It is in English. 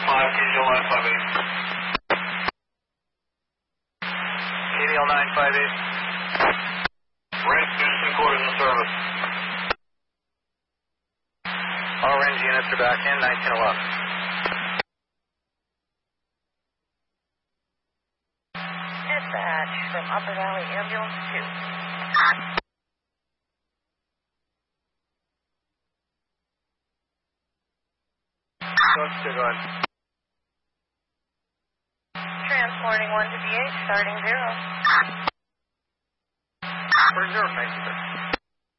KDL 958. KDL 958. Range Houston quarters in service. All range units are back in, 1911. Dispatch from Upper Valley Ambulance 2. Still going. Transporting 1 to BH, starting 0. Where's 0, thank you, sir.